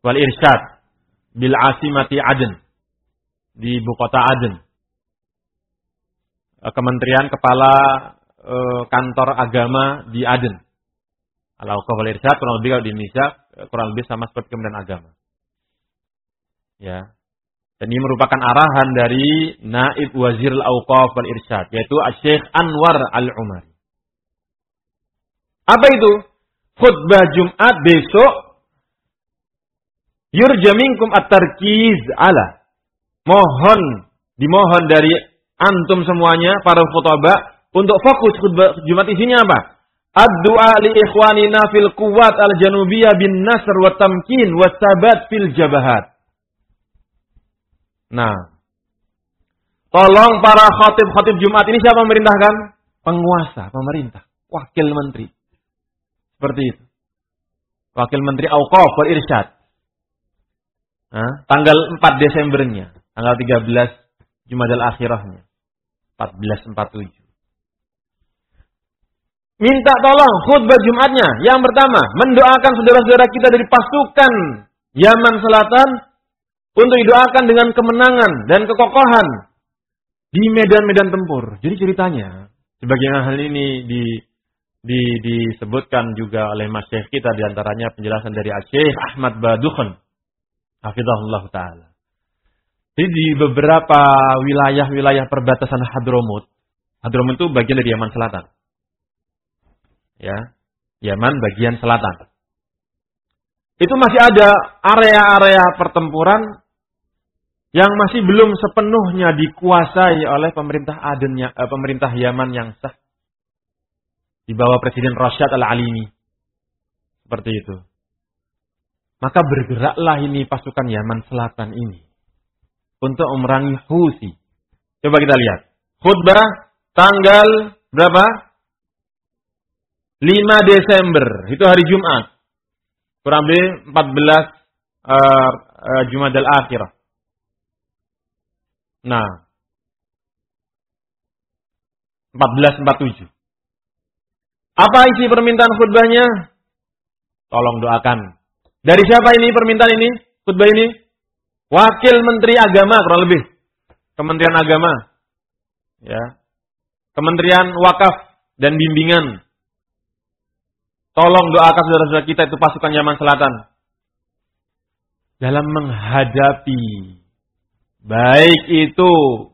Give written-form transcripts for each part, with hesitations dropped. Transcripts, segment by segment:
wal Irsyad bil asimati Aden, di ibu kota Aden. Kementerian Kepala Kantor Agama di Aden. Al-Auqaf wal Irsyad kurang lebih kalau di Indonesia kurang lebih sama seperti Kementerian Agama. Ya. Dan ini merupakan arahan dari Naib Wazir Al-Auqaf wal Irsyad, yaitu Syekh Anwar Al-Umari. Apa itu? Khutbah Jumat besok, yurja minkum at-tarkiz ala. Dimohon dari antum semuanya, para khutbah, untuk fokus khutbah Jumat isinya apa? Ad-du'a li ikhwanina fil quwwat al-janubiyah bin nasr wa tamkin wa sabat fil jabahat. Nah, tolong para khatib-khatib Jumat ini siapa memerintahkan? Penguasa, pemerintah, wakil menteri. Seperti itu. Wakil Menteri Auqaf wal Irsyad. Tanggal 4 Desembernya, tanggal 13 Jumadal Akhirahnya. 1447. Minta tolong khutbah Jumatnya. Yang pertama, mendoakan saudara-saudara kita dari pasukan Yaman Selatan untuk didoakan dengan kemenangan dan kekokohan di medan-medan tempur. Jadi ceritanya, sebagian hal ini disebutkan juga oleh Mas Syekh kita, diantaranya penjelasan dari Syekh Ahmad Badukhan, hafizahullah ta'ala. Jadi di beberapa wilayah-wilayah perbatasan Hadramut itu bagian dari Yaman Selatan. Ya, Yaman bagian selatan. Itu masih ada area-area pertempuran yang masih belum sepenuhnya dikuasai oleh pemerintah pemerintah Yaman yang sah. Di bawah Presiden Rasyad Al-Alimi. Seperti itu. Maka bergeraklah ini pasukan Yaman Selatan ini untuk memerangi Houthi. Coba kita lihat. Khutbah tanggal berapa? 5 Desember. Itu hari Jumat. Kurang lebih 14 Jumadal Akhirah. Nah. 1447. Apa isi permintaan khutbahnya? Tolong doakan. Dari siapa ini permintaan ini? Khutbah ini? Wakil Menteri Agama kurang lebih. Kementerian Agama. Ya. Kementerian Wakaf dan Bimbingan. Tolong doakan saudara-saudara kita itu pasukan Yaman Selatan. Dalam menghadapi baik itu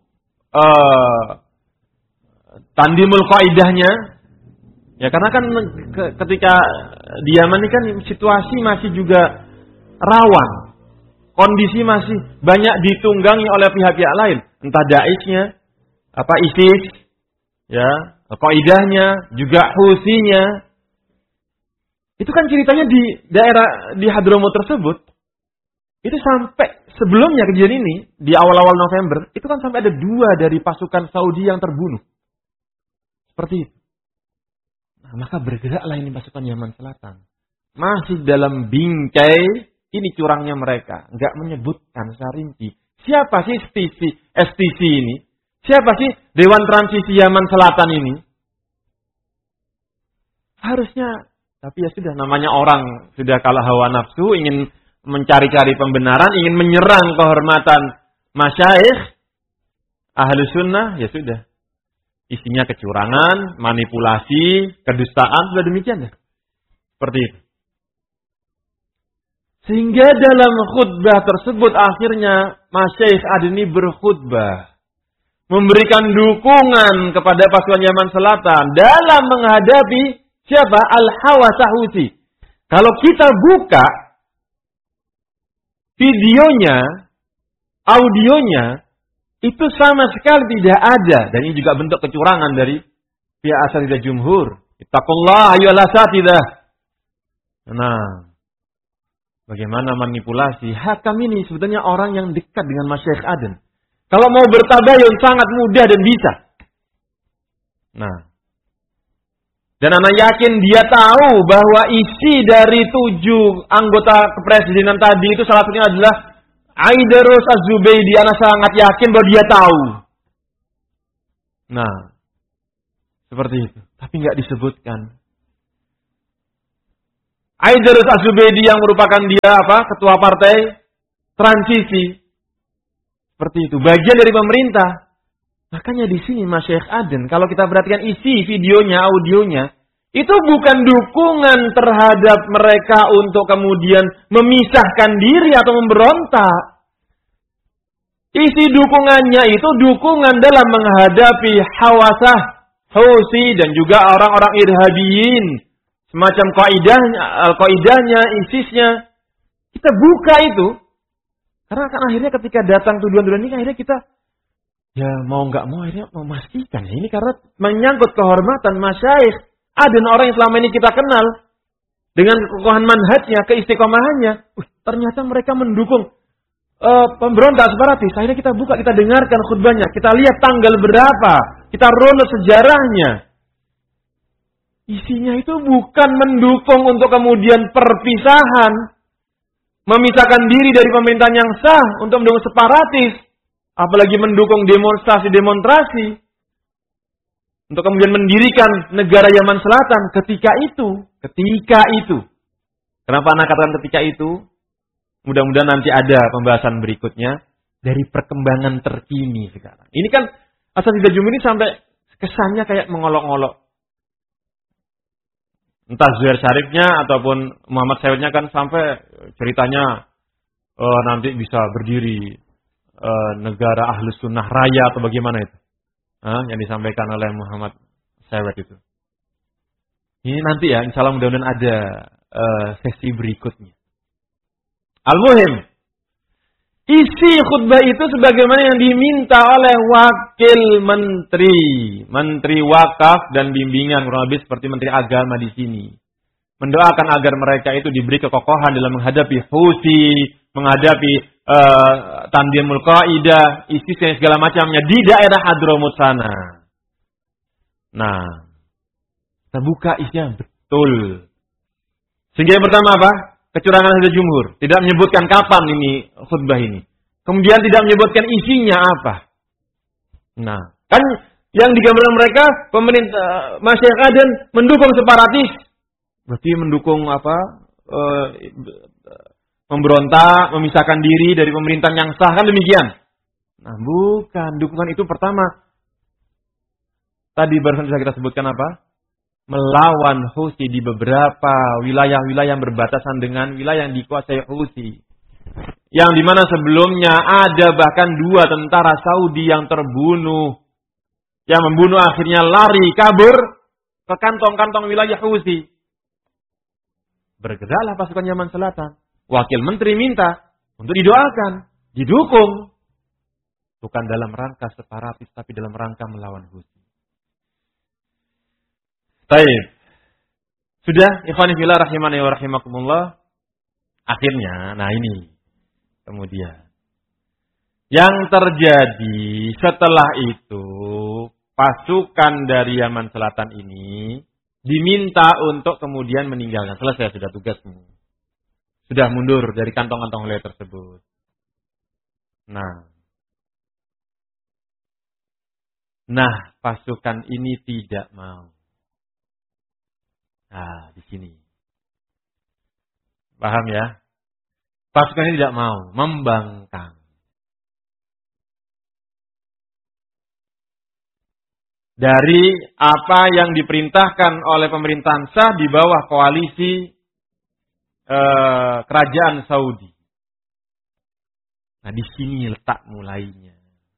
tandimul qaidahnya. Ya karena kan ketika di Yaman ini kan situasi masih juga rawan. Kondisi masih banyak ditunggangi oleh pihak-pihak lain. Entah Daeshnya, ISIS, ya, qaidahnya, juga Houthi-nya. Itu kan ceritanya di daerah di Hadramut tersebut. Itu sampai sebelumnya kejadian ini, di awal-awal November, itu kan sampai ada 2 dari pasukan Saudi yang terbunuh. Seperti itu. Nah, maka bergeraklah ini pasukan Yaman Selatan. Masih dalam bingkai, ini curangnya mereka. Enggak menyebutkan secara rinci. Siapa sih STC ini? Siapa sih Dewan Transisi Yaman Selatan ini? Harusnya, tapi ya sudah, namanya orang sudah kalah hawa nafsu, ingin mencari-cari pembenaran, ingin menyerang kehormatan masyayikh, ahlu sunnah, ya sudah. Isinya kecurangan, manipulasi, kedustaan, sudah demikian ya. Seperti itu. Sehingga dalam khutbah tersebut akhirnya Masyaikh Adni berkhutbah. Memberikan dukungan kepada pasukan Yaman Selatan dalam menghadapi siapa? Al-Hawasa Houthi. Kalau kita buka videonya, audionya, itu sama sekali tidak ada. Dan ini juga bentuk kecurangan dari pihak asatidzah jumhur. Ittaqullah ayyuhal asatidzah. Nah, bagaimana manipulasi? Hakam ini sebetulnya orang yang dekat dengan Masyaikh Aden. Kalau mau bertabayun sangat mudah dan bisa. Nah, dan anak yakin dia tahu bahwa isi dari 7 anggota kepresidenan tadi itu salah satunya adalah Aidarus Az-Zubaydi. Anak sangat yakin bahwa dia tahu. Nah, seperti itu. Tapi nggak disebutkan. Idris Az-Zubaydi yang merupakan dia ketua partai transisi. Seperti itu, bagian dari pemerintah. Makanya di sini Masyaikh Aden, kalau kita perhatikan isi videonya, audionya, itu bukan dukungan terhadap mereka untuk kemudian memisahkan diri atau memberontak. Isi dukungannya itu dukungan dalam menghadapi Hawasah, Houthi dan juga orang-orang irhabiyin. Semacam Al-Qaidahnya, ISIS-nya. Kita buka itu. Karena kan akhirnya ketika datang tuduhan-tuduhan ini, akhirnya kita ya mau nggak mau akhirnya memastikan. Ini karena menyangkut kehormatan Masyaikh Aden, orang yang selama ini kita kenal. Dengan kekokohan manhajnya, keistiqomahannya. Ternyata mereka mendukung pemberontak separatis. Akhirnya kita buka, kita dengarkan khutbahnya. Kita lihat tanggal berapa. Kita runut sejarahnya. Isinya itu bukan mendukung untuk kemudian perpisahan. Memisahkan diri dari pemerintahan yang sah untuk mendukung separatis. Apalagi mendukung demonstrasi-demonstrasi. Untuk kemudian mendirikan negara Yaman Selatan ketika itu. Kenapa anak katakan ketika itu? Mudah-mudahan nanti ada pembahasan berikutnya. Dari perkembangan terkini sekarang. Ini kan Asatidzah Jum ini sampai kesannya kayak mengolok-olok. Entah Zuhair Syarifnya ataupun Muhammad Sayyidnya kan sampai ceritanya nanti bisa berdiri negara Ahlus Sunnah Raya atau bagaimana itu. Yang disampaikan oleh Muhammad Sayyid itu. Ini nanti ya, insya Allah mudah-mudahan ada sesi berikutnya. Al-Muhim, isi khutbah itu sebagaimana yang diminta oleh wakil menteri wakaf dan bimbingan, kurang lebih seperti menteri agama di sini. Mendoakan agar mereka itu diberi kekokohan dalam menghadapi Houthi, menghadapi Tanzimul Qaidah, ISIS dan segala macamnya di daerah Hadramut sana. Nah, kita buka isinya betul. Sehingga yang pertama apa? Kecurangan Asatidzah Jumhur. Tidak menyebutkan kapan ini khutbah ini. Kemudian tidak menyebutkan isinya apa. Nah, kan yang digambarkan mereka pemerintah Masyaikh Aden mendukung separatis. Berarti mendukung memberontak, memisahkan diri dari pemerintahan yang sah, kan demikian. Nah, bukan. Dukungan itu pertama. Tadi barusan bisa kita sebutkan apa? Melawan Houthi di beberapa wilayah-wilayah yang berbatasan dengan wilayah yang dikuasai Houthi. Yang dimana sebelumnya ada bahkan 2 tentara Saudi yang terbunuh. Yang membunuh akhirnya lari, kabur ke kantong-kantong wilayah Houthi. Bergeraklah pasukan Yaman Selatan. Wakil menteri minta untuk didoakan, didukung. Bukan dalam rangka separatis, tapi dalam rangka melawan Houthi. Baik. Sudah, ikhwani fillah rahimani wa rahimakumullah. Akhirnya, nah ini. Kemudian. Yang terjadi setelah itu, pasukan dari Yaman Selatan ini diminta untuk kemudian meninggalkan. Selesai sudah tugasmu. Sudah mundur dari kantong-kantong wilayah tersebut. Nah, pasukan ini tidak mau. Nah, di sini. Paham ya? Pasukan ini tidak mau, membangkang. Dari apa yang diperintahkan oleh pemerintahan sah di bawah koalisi kerajaan Saudi. Nah, di sini letak mulainya.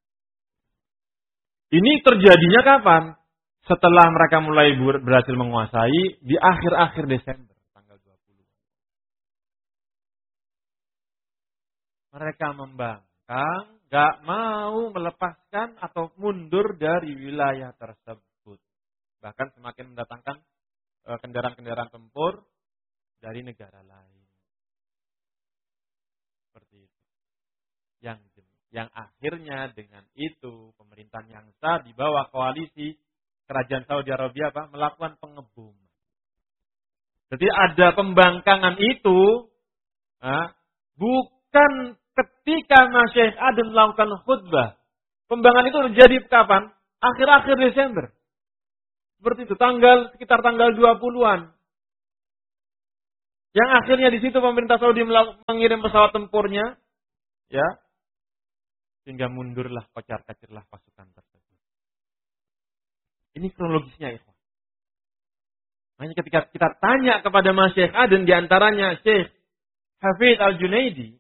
Ini terjadinya kapan? Setelah mereka mulai berhasil menguasai di akhir-akhir Desember, tanggal 20. Mereka membangkang, gak mau melepaskan atau mundur dari wilayah tersebut. Bahkan semakin mendatangkan kendaraan-kendaraan tempur dari negara lain. Seperti itu. Yang akhirnya dengan itu pemerintahan yang sah di bawah koalisi kerajaan Saudi Arabia melakukan pengeboman. Jadi ada pembangkangan itu bukan ketika Masyaikh Aden melakukan khutbah. Pembangkangan itu terjadi kapan? Akhir-akhir Desember. Seperti itu, sekitar tanggal 20-an. Yang akhirnya di situ pemerintah Saudi mengirim pesawat tempurnya, ya, sehingga mundurlah, kocar-kacirlah pasukan tersebut. Ini kronologisnya, ikhwan. Makanya ketika kita tanya kepada Masyaikh Aden, di antaranya Syekh Hafidz Al-Junaidi,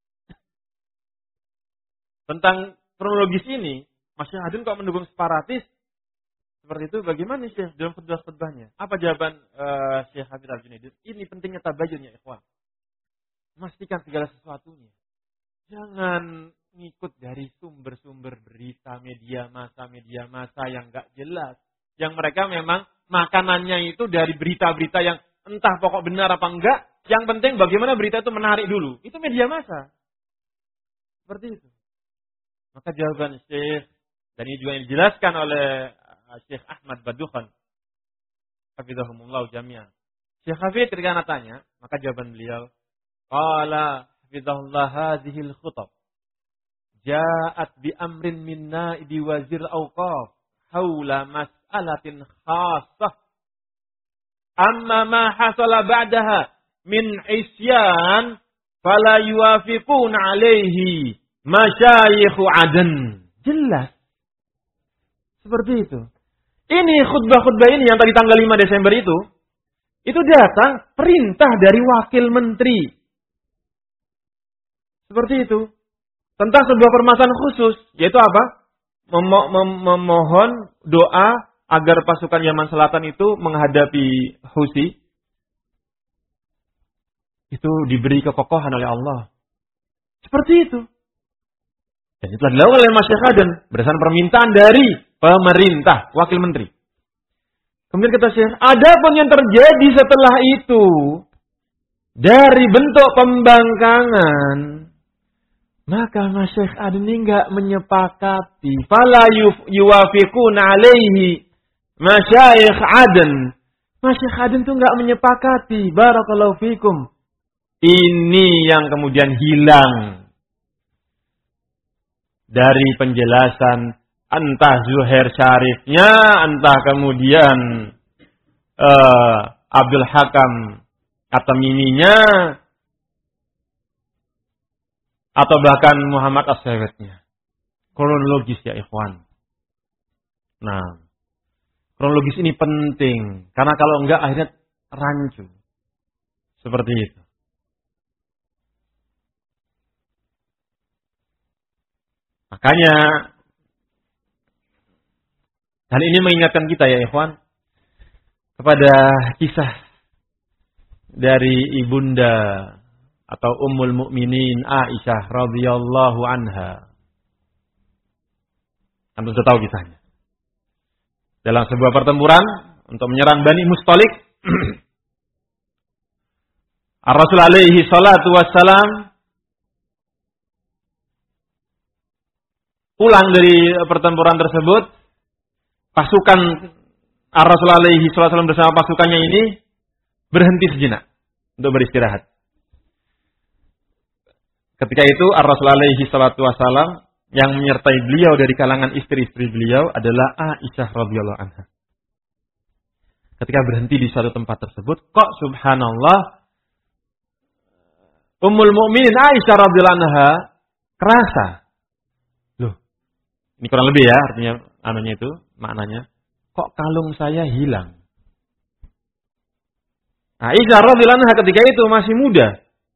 tentang kronologis ini, Masyaikh Aden kok mendukung separatis? Seperti itu, bagaimana Syekh dalam khutbah-khutbahnya? Apa jawaban Syekh Hafidz Al-Junaidi? Ini pentingnya tabayun ya ikhwan. Memastikan segala sesuatunya. Jangan ngikut dari sumber-sumber berita media massa yang gak jelas. Yang mereka memang makanannya itu dari berita-berita yang entah pokok benar apa enggak. Yang penting bagaimana berita itu menarik dulu. Itu media massa. Seperti itu. Maka jawaban Syekh, dan ini juga yang dijelaskan oleh Syekh Ahmad Badukhan, hafizahumullah jami'an. Syekh Hafidz ketika anak tanya, maka jawaban beliau, qala hafizahullah hadhil khutab ja'at bi amrin min na'ibi wazir awqaf haula mas'alatin khassah amma ma hasala ba'daha min isyan fala yuwafiquna alaihi masyayikhu Aden. Jelas. Seperti itu. Ini khutbah-khutbah ini yang tadi tanggal 5 Desember itu datang perintah dari wakil menteri. Seperti itu. Tentang sebuah permasalahan khusus. Yaitu apa? Memohon doa agar pasukan Yaman Selatan itu menghadapi Houthi. Itu diberi kekokohan oleh Allah. Seperti itu. Dan itu telah dilakukan oleh Masyaikh Aden berdasarkan permintaan dari pemerintah, wakil menteri. Kemudian kata Syekh, adapun yang terjadi setelah itu dari bentuk pembangkangan, maka Masyaikh Aden ini enggak menyepakati. Fala yuwafiquna alaihi Masyaikh Aden. Masyaikh Aden itu enggak menyepakati. Barakallahu fikum. Ini yang kemudian hilang dari penjelasan entah Zuhair Syarifnya, entah kemudian Abdul Hakam At-Tamiminya, atau bahkan Muhammad As-Sawatnya. Kronologis ya ikhwan. Nah, kronologis ini penting. Karena kalau enggak akhirnya rancu. Seperti itu. Makanya hal ini mengingatkan kita ya ikhwan kepada kisah dari ibunda atau Ummul Mukminin Aisyah radhiyallahu anha. Anda sudah tahu kisahnya. Dalam sebuah pertempuran untuk menyerang Bani Mustalik, Ar-Rasul alaihi salatu wassalam pulang dari pertempuran tersebut, pasukan Ar-Rasul alaihi wasallam bersama pasukannya ini berhenti sejenak untuk beristirahat. Ketika itu Ar-Rasul alaihi wasallam yang menyertai beliau dari kalangan istri-istri beliau adalah Aisyah radhiyallahu anha. Ketika berhenti di suatu tempat tersebut, kok subhanallah Ummul Mukminin Aisyah radhiyallahu anha kerasa. Ini kurang lebih ya artinya itu maknanya. Kok kalung saya hilang? Aisyah radhiyallahu anha ketika itu masih muda.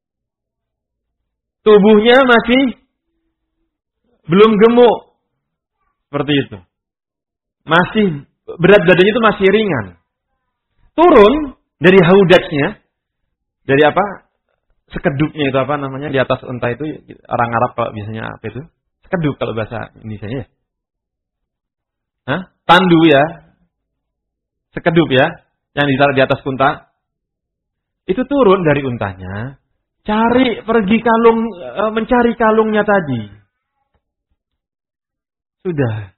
Tubuhnya masih belum gemuk. Seperti itu. Masih berat badannya itu masih ringan. Turun dari haudajnya. Dari apa? Sekedupnya itu apa namanya? Di atas unta itu orang Arab kalau biasanya apa itu? Sekedup kalau bahasa Indonesia ya. Tandu ya. Sekedup ya. Yang ditaruh di atas unta. Itu turun dari untanya. Mencari kalungnya tadi. Sudah.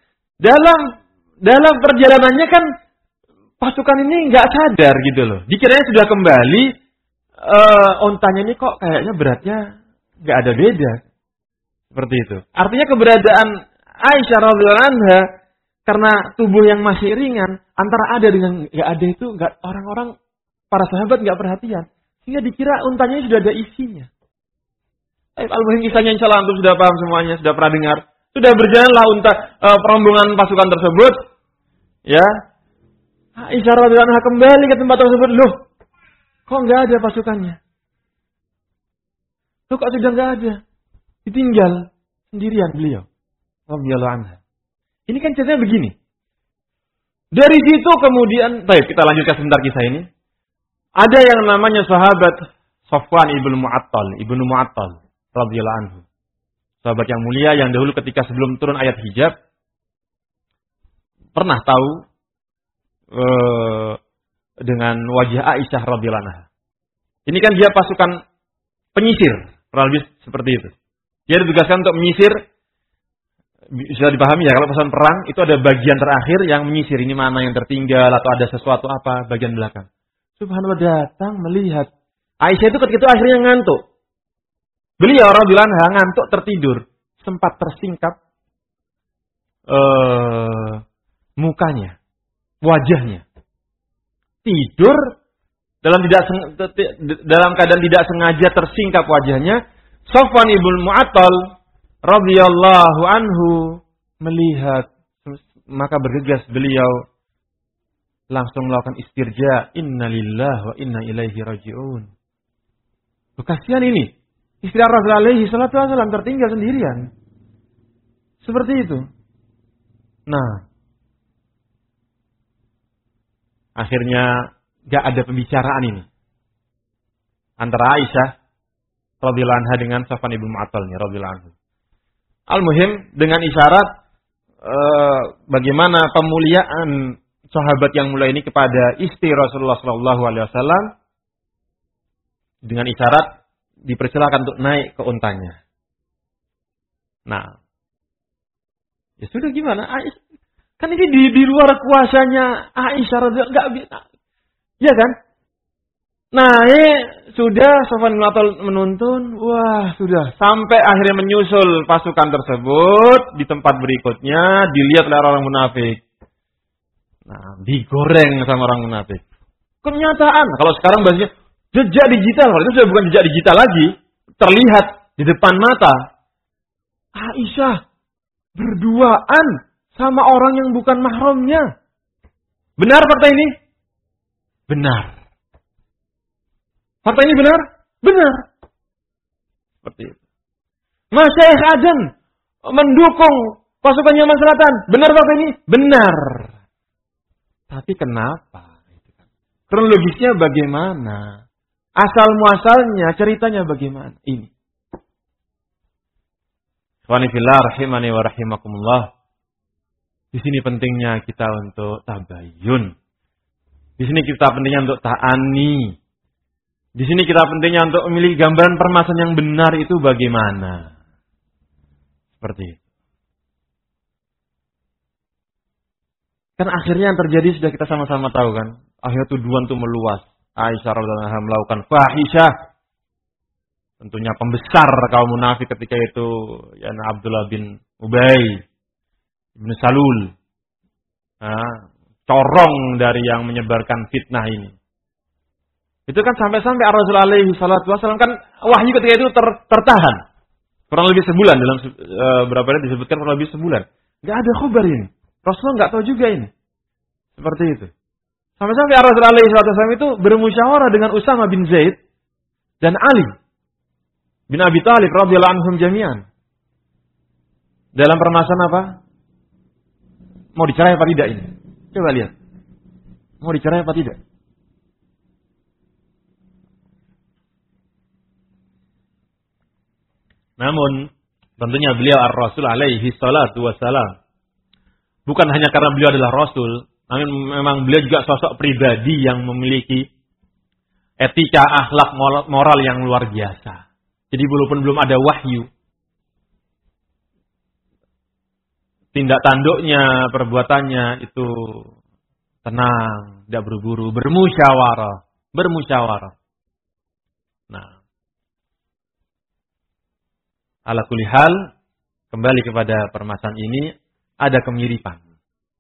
Dalam perjalanannya kan pasukan ini nggak sadar gitu loh. Dikiranya sudah kembali. Untanya ini kok kayaknya beratnya nggak ada beda. Seperti itu. Artinya keberadaan Aisyah radhiyallahu anha karena tubuh yang masih ringan, antara ada dengan nggak ada itu nggak orang-orang para sahabat nggak perhatian. Sehingga dikira untanya sudah ada isinya. Al-Muhim kisahnya insya Allah antum sudah paham semuanya, sudah pernah dengar. Sudah berjalanlah rombongan pasukan tersebut. Ya. Aisyah radhiyallahu anha kembali ke tempat tersebut. Loh, kok nggak ada pasukannya? Loh, kok sudah nggak ada? Ditinggal sendirian beliau. Radhiyallahu anha. Ini kan ceritanya begini. Dari situ kemudian, baik kita lanjutkan sebentar kisah ini. Ada yang namanya sahabat Safwan ibnu Mu'attal radhiyallahu anhu. Sahabat yang mulia yang dahulu ketika sebelum turun ayat hijab pernah tahu dengan wajah Aisyah radhiyallahu anha. Ini kan dia pasukan penyisir, kurang lebih seperti itu. Dia ditugaskan untuk menyisir. Bisa dipahami ya, kalau pasukan perang itu ada bagian terakhir yang menyisir, ini mana yang tertinggal atau ada sesuatu apa bagian belakang. Subhanallah, datang melihat Aisyah itu ketika itu akhirnya ngantuk. Beliau radhiyallahu anha ngantuk tertidur, sempat tersingkap mukanya, wajahnya. Tidur dalam keadaan tidak sengaja tersingkap wajahnya. Safwan ibnu Mu'attal radhiyallahu anhu melihat, maka bergegas beliau langsung melakukan istirja, inna lillahi wa inna ilaihi raji'un. Kasihan ini, istri Rasul alaihi salatu wasallam tertinggal sendirian. Seperti itu. Nah, akhirnya gak ada pembicaraan ini antara Aisyah radhiyallahu anha dengan Safwan ibnu Mu'attal radhiyallahu anhu. Al-Muhim dengan isyarat bagaimana pemuliaan sahabat yang mulia ini kepada istri Rasulullah SAW, dengan isyarat dipersilakan untuk naik ke untanya. Nah, ya sudah gimana? Kan ini di luar kuasanya Aisyah radhiyallahu anha, enggak bisa. Ya kan? Naik sudah, Safwan bin Mu'attal menuntun, wah sudah sampai akhirnya menyusul pasukan tersebut di tempat berikutnya, dilihat oleh orang munafik. Nah, digoreng sama orang munafik. Kenyataan, kalau sekarang bahasanya jejak digital, kalau itu sudah bukan jejak digital lagi, terlihat di depan mata. Aisyah berduaan sama orang yang bukan mahramnya. Benar fakta ini? Benar. Fakta ini benar? Benar. Seperti itu. Masyaikh Aden mendukung pasukan Yaman Selatan. Benar fakta ini? Benar. Tapi kenapa? Kronologisnya bagaimana? Asal muasalnya, ceritanya bagaimana? Ini. Ikhwani fillah rahimani wa rahimakumullah. Di sini pentingnya kita untuk tabayyun. Di sini kita pentingnya untuk ta'ani. Di sini kita pentingnya untuk memiliki gambaran permasalahan yang benar itu bagaimana. Seperti itu. Kan akhirnya yang terjadi sudah kita sama-sama tahu kan. Akhirnya tuduhan itu meluas. Aisyah radhiyallahu anha melakukan fahisyah. Tentunya pembesar kaum munafik ketika itu ya Abdullah bin Ubay bin Salul. Corong dari yang menyebarkan fitnah ini. Itu kan sampai-sampai Rasul alaihi salatu wasallam kan wahyu ketika itu tertahan. Kurang lebih sebulan, dalam berapa hari disebutkan kurang lebih sebulan. Enggak ada khabar ini. Rasulullah enggak tahu juga ini. Seperti itu. Sampai-sampai Rasul alaihi salatu wasallam itu bermusyawarah dengan Usama bin Zaid dan Ali bin Abi Thalib radhiyallahu anhum jami'an. Dalam permasalahan apa? Mau dicerai apa tidak ini? Coba lihat. Mau dicerai apa tidak? Namun tentunya beliau ar-Rasul alaihi salatu wassalam bukan hanya karena beliau adalah Rasul, namun memang beliau juga sosok pribadi yang memiliki etika, akhlak, moral yang luar biasa. Jadi walaupun belum ada wahyu, tindak tanduknya, perbuatannya itu tenang, tidak buru-buru, bermusyawarah. Nah, ala kulli hal, kembali kepada permasalahan ini, ada kemiripan.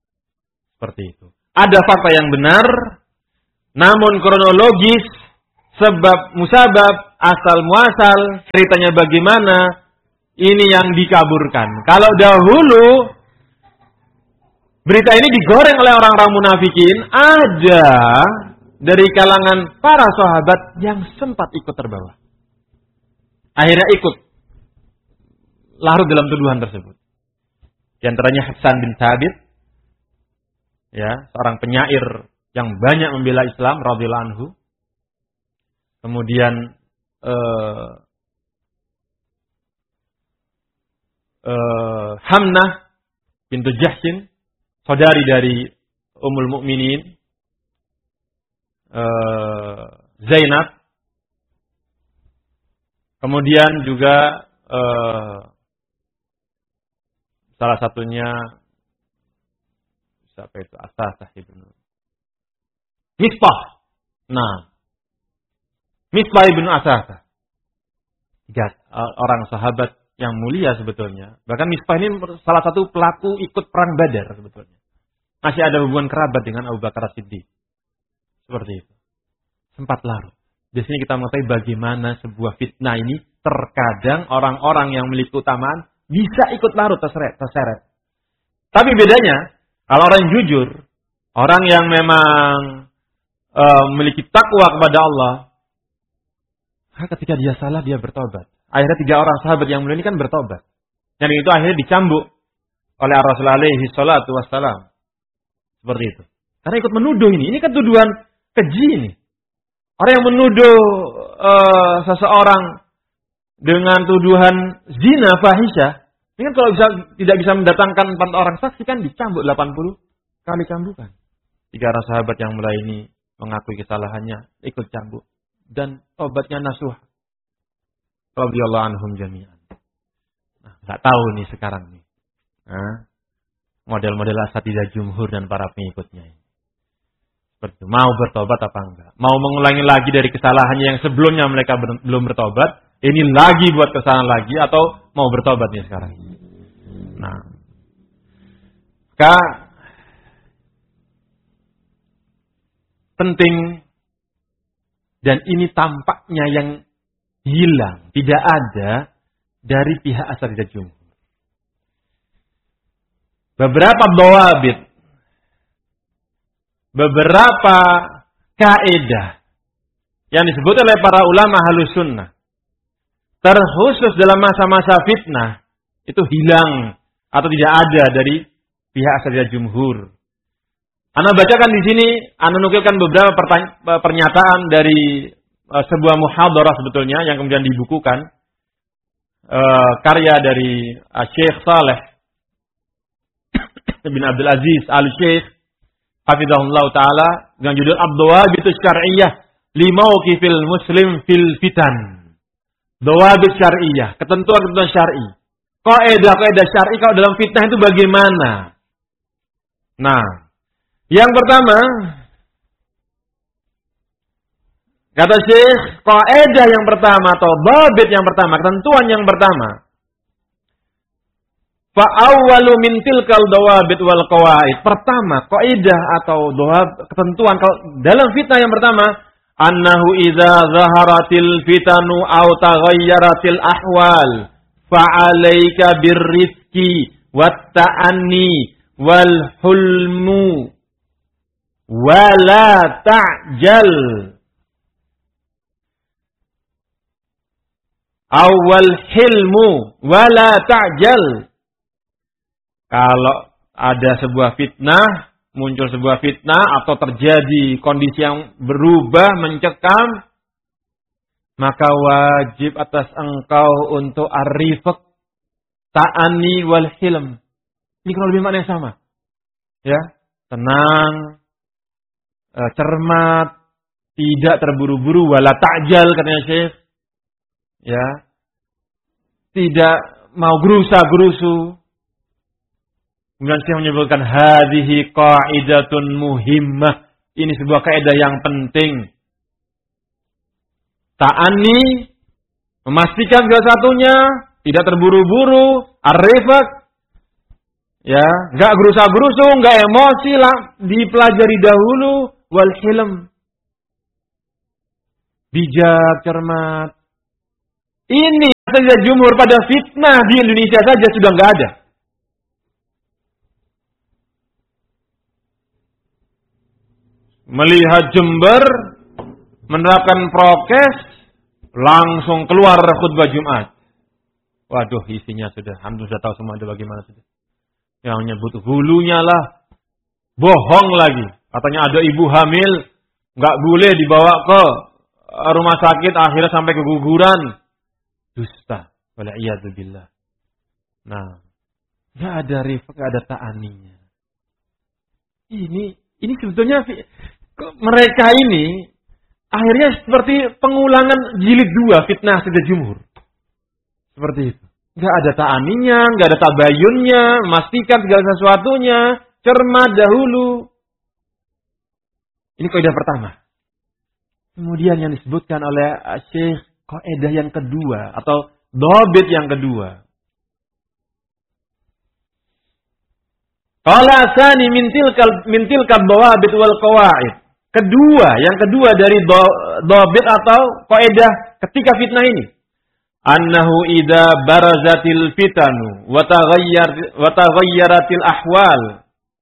Seperti itu. Ada fakta yang benar, namun kronologis sebab musabab, asal muasal, ceritanya bagaimana, ini yang dikaburkan. Kalau dahulu berita ini digoreng oleh orang-orang munafikin, ada dari kalangan para sahabat yang sempat ikut terbawa. Akhirnya ikut larut dalam tuduhan tersebut. Di antaranya Hasan bin Thabit, ya, seorang penyair yang banyak membela Islam radhiyallahu anhu. Kemudian Hamnah bintu Jahsin, saudari dari Ummul Mukminin Zainab. Kemudian juga salah satunya siapa itu? Asasah ibnu Misbah. Nah, Misbah ibnu Asasah. Tiga orang sahabat yang mulia sebetulnya. Bahkan Misbah ini salah satu pelaku ikut perang Badar sebetulnya. Masih ada hubungan kerabat dengan Abu Bakar As-Siddiq. Seperti itu. Sempat larut. Di sini kita mengetahui bagaimana sebuah fitnah ini terkadang orang-orang yang memiliki keutamaan bisa ikut larut terseret. Tapi bedanya, kalau orang yang jujur, orang yang memang memiliki takwa kepada Allah, ketika dia salah dia bertobat. Akhirnya 3 orang sahabat yang mulia ini kan bertobat. Dan itu akhirnya dicambuk oleh Rasulullah alaihi salatu wassalam. Seperti itu. Karena ikut menuduh ini kan tuduhan keji ini. Orang yang menuduh seseorang dengan tuduhan zina fahisyah, ini kan kalau tidak bisa mendatangkan 4 orang saksi kan dicambuk 80 kali cambukan. 3 orang sahabat yang mulai ini mengakui kesalahannya, ikut cambuk dan obatnya nasuh. Radhiyallahu anhum jami'an. Nah, enggak tahu nih sekarang nih. Model-model asatidzah jumhur dan para pengikutnya ini. Mau bertobat apa enggak? Mau mengulangi lagi dari kesalahannya yang sebelumnya mereka belum bertobat, ini lagi buat kesalahan lagi atau mau bertobat nih sekarang? Nah, penting dan ini tampaknya yang hilang, tidak ada dari pihak asatidzah jumhur. Beberapa dhawabit, beberapa kaidah yang disebut oleh para ulama Ahlus Sunnah, terkhusus dalam masa-masa fitnah, itu hilang atau tidak ada dari pihak asatidzah jumhur. Ana bacakan di sini, ana nukilkan beberapa pernyataan dari sebuah muhadarah sebetulnya yang kemudian dibukukan, karya dari Syekh Saleh bin Abdul Aziz Al-Syekh hafizahullah taala dengan judul Ad-Dawabit Syar'iyyah li Mauqifil Muslim fil Fitan. Dawabit syar'iyyah, ketentuan-ketentuan syar'i. Kaidah-kaidah syar'i kalau dalam fitnah itu bagaimana? Nah, yang pertama, kata Syekh, kaidah yang pertama atau dawabit yang pertama, ketentuan yang pertama, fa awwalu min tilkal dawabit wal qawaid. Pertama, kaidah atau ketentuan kalau dalam fitnah yang pertama, annahu idza zaharatil fitanu aw taghayyaratil ahwal fa 'alaika birrifqi wat ta'anni wal hulmu wala ta'jal. Awal hilmu wala ta'jal. Kalau ada sebuah fitnah, muncul sebuah fitnah atau terjadi kondisi yang berubah, mencekam, maka wajib atas engkau untuk ar-rifq, ta'ani wal hilm. Ini kurang lebih makna yang sama. Ya, tenang, cermat, tidak terburu-buru, wala ta'jal katanya Syekh. Ya, tidak mau gerusa-gerusu. Kemudian Syekh menyebutkan hadhihi qaidatun muhimmah. Ini sebuah kaidah yang penting. Ta'ani, memastikan segala satunya, tidak terburu-buru, ar-rifq, ya, enggak gerusa-gerusu, enggak emosi lah, dipelajari dahulu, wal hilm. bijak, cermat. Ini saja jumhur pada fitnah di Indonesia saja sudah nggak ada. Melihat Jember menerapkan prokes, langsung keluar khutbah Jumat. Waduh, isinya sudah, hampir sudah tahu semua ada bagaimana sudah. Yang nyebut hulunya lah, bohong lagi. Katanya ada ibu hamil, nggak boleh dibawa ke rumah sakit, akhirnya sampai keguguran. Dusta, wala'iyadzubillah. Nah, nggak ada rifq, nggak ada ta'aninya. Ini sebetulnya mereka ini akhirnya seperti pengulangan jilid 2 fitnah sejak jumhur. Seperti itu. Nggak ada ta'aninya, nggak ada tabayunnya, memastikan segala sesuatunya, cermat dahulu. Ini kaidah pertama. Kemudian yang disebutkan oleh Syekh, kaidah yang kedua atau dhabit yang kedua. Qala asani min tilkal dawabit wal qawaid. Yang kedua dari dhabit atau kaidah ketika fitnah ini. Annahu idza barazatil fitanu wa taghayyaratil ahwal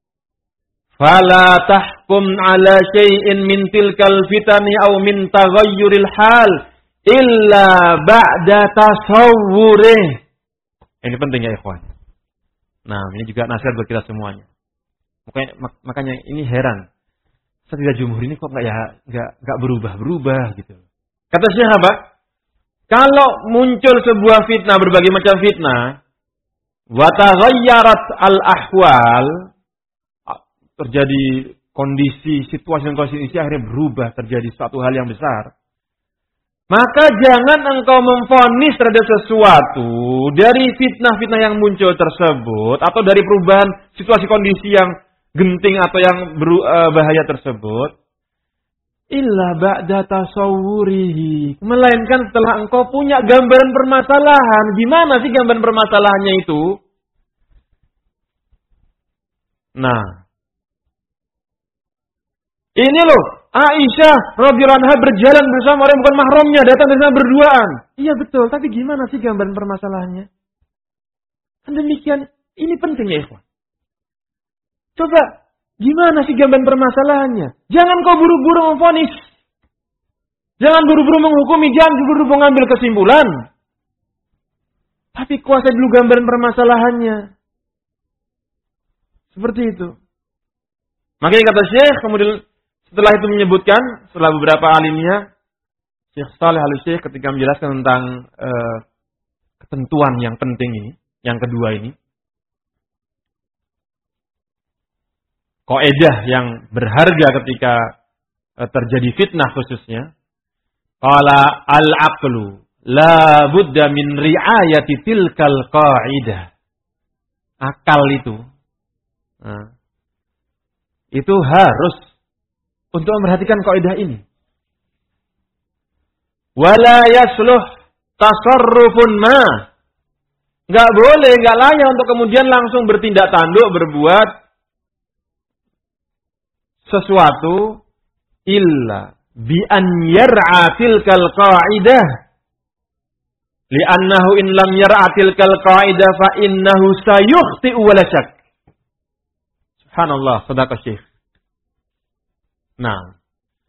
fala tahkum ala syai'in min tilkal fitani aw min taghayyuril hal illa ba'da tasawwurih. Ini penting ya ikhwan. Nah, ini juga nasihat buat kita semuanya. Makanya ini heran. Setidak jumhur ini kok enggak berubah-berubah gitu. Kata Syekh apa? Kalau muncul sebuah fitnah, berbagai macam fitnah, wa taghayyarat al-ahwal, terjadi kondisi, situasi akhirnya berubah, terjadi suatu hal yang besar. Maka jangan engkau memvonis terhadap sesuatu dari fitnah-fitnah yang muncul tersebut, atau dari perubahan situasi kondisi yang genting atau yang bahaya tersebut, illa ba'da tasawwurihi, melainkan setelah engkau punya gambaran permasalahan. Gimana sih gambaran permasalahannya itu? Nah, ini loh, Aisyah radhiyallahu anha berjalan bersama orang bukan mahramnya, datang dari sana berduaan. Iya betul, tapi gimana sih gambaran permasalahannya? Kan demikian, ini penting ya ikhwan. Coba, gimana sih gambaran permasalahannya? Jangan kau buru-buru memvonis. Jangan buru-buru menghukumi, jangan buru-buru mengambil kesimpulan. Tapi kuasai dulu gambaran permasalahannya. Seperti itu. Makanya kata Syekh, kemudian setelah itu menyebutkan, setelah beberapa alimnya, Syekh Shalih Al-Syekh ketika menjelaskan tentang ketentuan yang penting ini, yang kedua ini, kaidah yang berharga ketika terjadi fitnah khususnya. Qala al-aqlu la budda min ri'ayati tilkal qaidah. Akal itu harus untuk memperhatikan kaidah ini. Wala yasluh tasarrufun ma. Enggak boleh, enggak layak untuk kemudian langsung bertindak tanduk, berbuat sesuatu illa bi an yar'a tilkal qaidah li'annahu in lam yar'a tilkal qaidah fa innahu sayukhti'u wa la syak. Subhanallah, sedekah Syekh. Nah,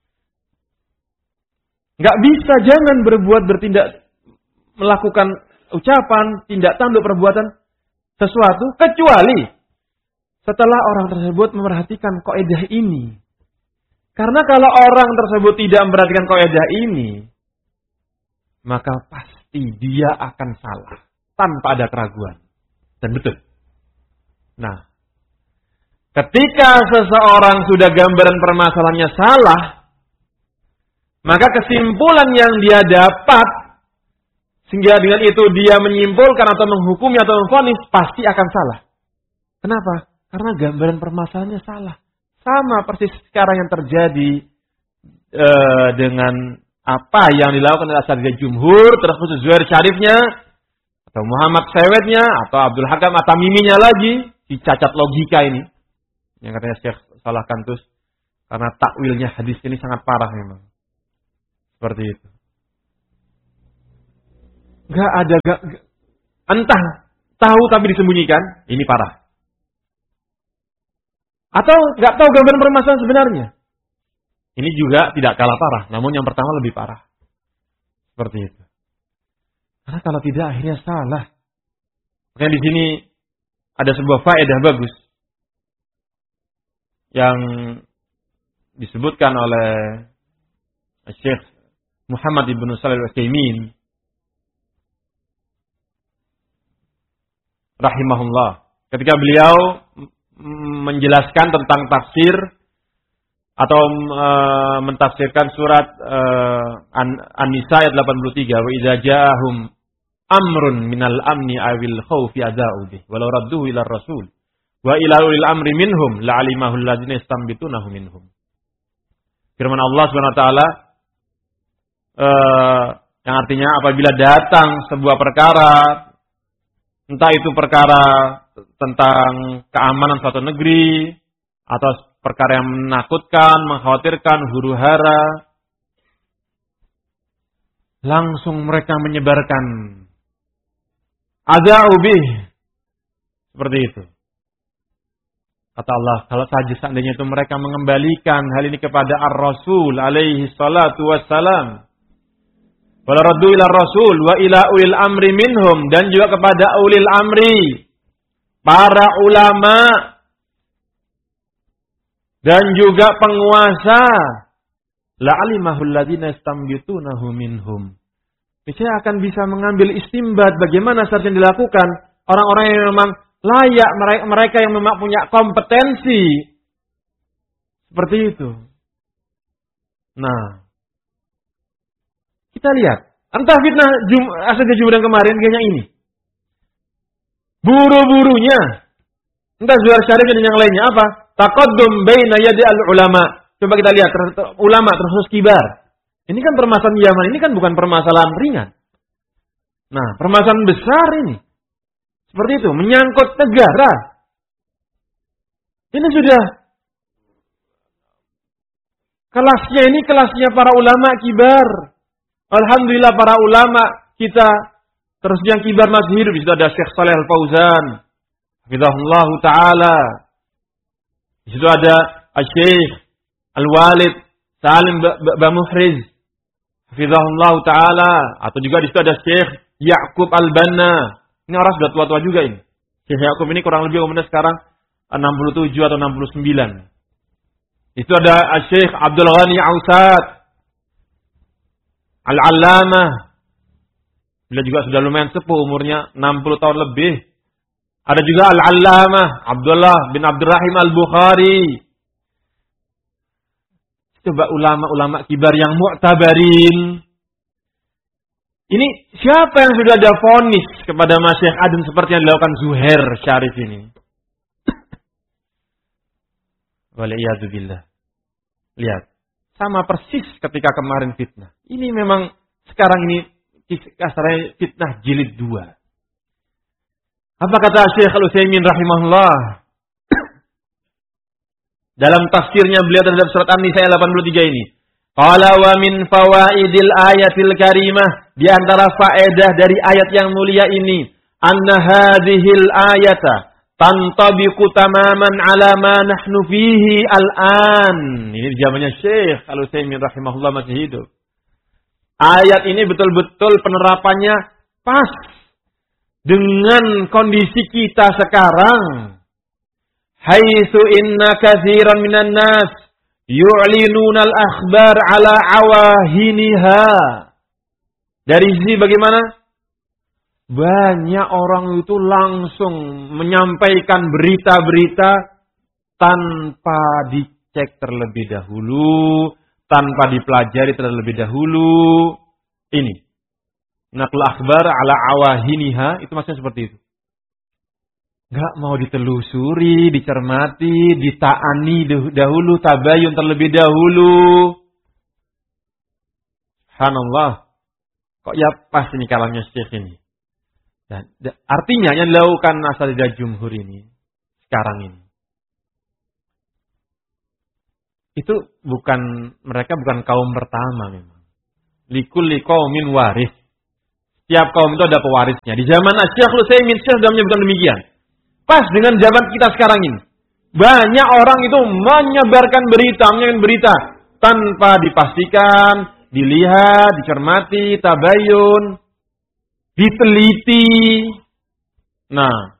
enggak bisa, jangan bertindak, melakukan ucapan, tindak tanduk, perbuatan sesuatu kecuali setelah orang tersebut memperhatikan kaidah ini. Karena kalau orang tersebut tidak memperhatikan kaidah ini, maka pasti dia akan salah tanpa ada keraguan. Dan betul. Nah, ketika seseorang sudah gambaran permasalahannya salah, maka kesimpulan yang dia dapat, sehingga dengan itu dia menyimpulkan atau menghukumi atau memvonis, pasti akan salah. Kenapa? Karena gambaran permasalahannya salah. Sama persis sekarang yang terjadi dengan apa yang dilakukan oleh Asatidz Jumhur, terkhusus Zuhair Syarifnya, atau Muhammad Sewetnya, atau Abdul Hakam At-Tamiminya lagi, si cacat logika ini. Yang katanya Syekh Salah Kantus, karena takwilnya hadis ini sangat parah memang. Seperti itu. Entah tahu tapi disembunyikan, ini parah. Atau nggak tahu gambaran permasalahan sebenarnya. Ini juga tidak kalah parah, namun yang pertama lebih parah. Seperti itu. Karena kalau tidak akhirnya salah. Makanya di sini ada sebuah faedah bagus yang disebutkan oleh Syekh Muhammad ibn Shalih Al-Utsaimin rahimahullah. Ketika beliau menjelaskan tentang tafsir atau mentafsirkan surat An-Nisa ayat 83, wa idza ja'ahum amrun minal amni awil khaufi adza'u bih walau radduhu ila rasul wa ila ulil amri minhum la'alimahu alladziina yastanbitunahu minhum. Firman Allah Subhanahu wa taala yang artinya apabila datang sebuah perkara, entah itu perkara tentang keamanan suatu negeri atau perkara yang menakutkan, mengkhawatirkan, huru-hara, langsung mereka menyebarkan adza'u bih. Seperti itu. Kata Allah, kalau saja seandainya itu mereka mengembalikan hal ini kepada Ar-Rasul alaihi salatu wassalam. Wala raddu ila Rasul wa ila ulil amri minhum, dan juga kepada ulil amri, para ulama dan juga penguasa, la'alimahul ladzina yastambitunahu minhum. Saya akan bisa mengambil istimbat bagaimana seharusnya dilakukan orang-orang yang memang layak, mereka yang memang punya kompetensi. Seperti itu. Nah, kita lihat. Entah fitnah Asyadiyah Jum'ah kemarin kayaknya ini. Buru-burunya. Entah Zuhair Syarif dan yang lainnya apa? Taqaddum baina yadi al-ulama. Coba kita lihat. Ulama terus kibar. Ini kan permasalahan Yaman. Ini kan bukan permasalahan ringan. Nah, permasalahan besar ini. Seperti itu. Menyangkut negara. Ini sudah kelasnya ini kelasnya para ulama kibar. Alhamdulillah para ulama kita terus yang kibar masih hidup. Di situ ada Syekh Shalih Al-Fauzan, hafizahullah taala. Di situ ada Syekh Al-Walid Salim Bamuhriz, hafizahullah taala. Atau juga di situ ada Syekh Ya'qub Al-Banna. Ini orang sudah tua-tua juga ini. Syekh Ya'qub ini kurang lebih umurnya sekarang 67 atau 69. Di situ ada Syekh Abdul Ghani Ausat Al-Allamah. Beliau juga sudah lumayan sepuh, umurnya 60 tahun lebih. Ada juga Al-Allamah Abdullah bin Abdurrahim Al-Bukhari. Coba ulama-ulama kibar yang mu'tabarin. Ini siapa yang sudah ada vonis kepada Masyaikh Adn seperti yang dilakukan Zuhair Syarif ini? Waliyadzubillah. Lihat. Sama persis ketika kemarin fitnah. Ini memang sekarang ini kasarnya fitnah jilid 2. Apa kata Syekh Al-Utsaimin rahimahullah? Dalam tafsirnya beliau terhadap surat An-Nisa 83 ini. Qala wa min fawaidil ayatil karimah. Di antara faedah dari ayat yang mulia ini. Anna hadhil ayata tantabiqu tamaman ala ma nahnu fihi al-an. Ini zamannya Syekh Al-Utsaimin rahimahullah masih hidup. Ayat ini betul-betul penerapannya pas dengan kondisi kita sekarang. Haitsu inna katsiran minan nas yu'linuna al-akhbar ala awahiniha. Dari sisi bagaimana? Banyak orang itu langsung menyampaikan berita-berita tanpa dicek terlebih dahulu, tanpa dipelajari terlebih dahulu. Ini. Naql akhbar ala awahiniha, itu maksudnya seperti itu. Enggak mau ditelusuri, dicermati, ditaani dahulu, tabayun terlebih dahulu. Subhanallah. Kok ya pas ini kalamnya Syekh ini. Dan artinya yang dilakukan Asyadiyah Jumhur ini sekarang ini itu mereka bukan kaum pertama memang. Likulli qaumin waris. Tiap kaum itu ada pewarisnya. Di zaman Syekh Utsaimin sudah menyebutkan demikian. Pas dengan zaman kita sekarang ini. Banyak orang itu menyebarkan berita tanpa dipastikan, dilihat, dicermati, tabayun, diteliti. Nah,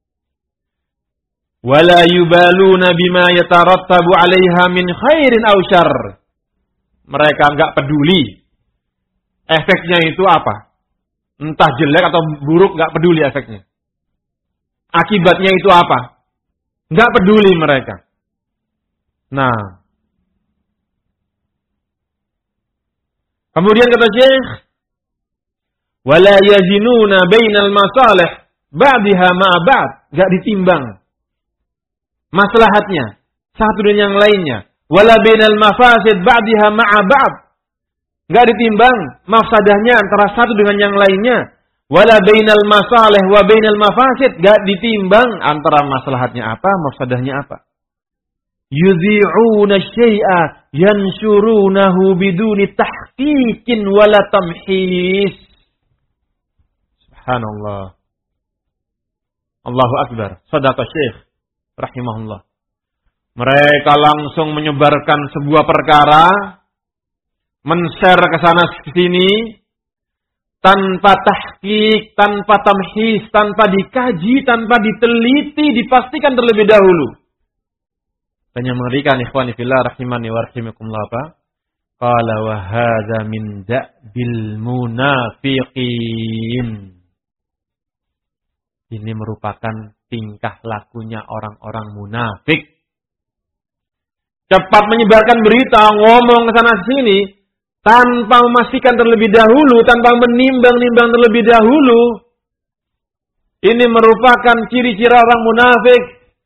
wala yubaluna bima yatarattabu 'alaiha min khairin aw syarr. Mereka enggak peduli efeknya itu apa. Entah jelek atau buruk, enggak peduli efeknya. Akibatnya itu apa? Enggak peduli mereka. Nah, kemudian kata Syekh, wala yazinuna bainal masalih ba'daha ma'a ba'd. Enggak ditimbang maslahatnya satu dengan yang lainnya. Wala bainal mafasid ba'daha ma'a ba'd. Enggak ditimbang mafsadahnya antara satu dengan yang lainnya. Wala bainal masalih wa bainal mafasid. Enggak ditimbang antara maslahatnya apa, mafsadahnya apa. Yudhi'una syai'a yansyurunahu biduni tahqiqin wala tamhis. Subhanallah. Allahu akbar. Shadaqa Syekh rahimahullah. Mereka langsung menyebarkan sebuah perkara, men-share ke sana ke sini tanpa tahqiq, tanpa tamhis, tanpa dikaji, tanpa diteliti, dipastikan terlebih dahulu. Dan yang mengerikan ikhwani fillah rahimani wa rahimakumullah apa? Qala wa hadza min da'bil munafiqin. Ini merupakan tingkah lakunya orang-orang munafik. Cepat menyebarkan berita, ngomong ke sana sini tanpa memastikan terlebih dahulu, tanpa menimbang-nimbang terlebih dahulu. Ini merupakan ciri-ciri orang munafik.